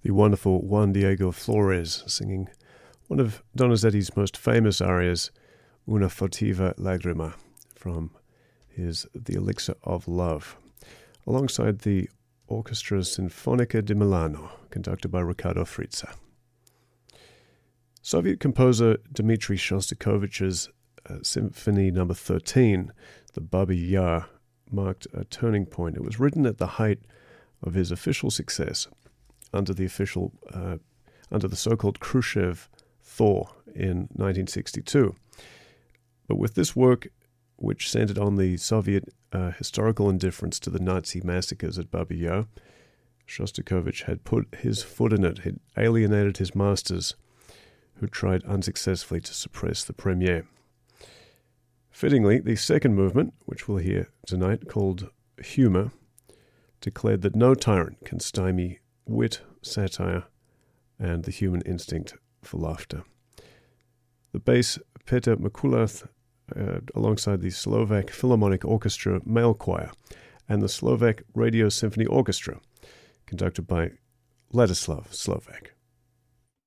the wonderful Juan Diego Flores singing one of Donizetti's most famous arias, Una furtiva lagrima, from his The Elixir of Love, alongside the Orchestra Sinfonica di Milano, conducted by Riccardo Frizza. Soviet composer Dmitri Shostakovich's Symphony No. 13, the Babi Yar, marked a turning point. It was written at the height of his official success under the so-called Khrushchev thaw in 1962. But with this work, which centered on the Soviet historical indifference to the Nazi massacres at Babi Yar, Shostakovich had put his foot in it. He alienated his masters, who tried unsuccessfully to suppress the premiere. Fittingly, the second movement, which we'll hear tonight, called Humor, declared that no tyrant can stymie wit, satire, and the human instinct for laughter. The bass, Peter Mikulath, alongside the Slovak Philharmonic Orchestra Male Choir and the Slovak Radio Symphony Orchestra, conducted by Ladislav Slovak.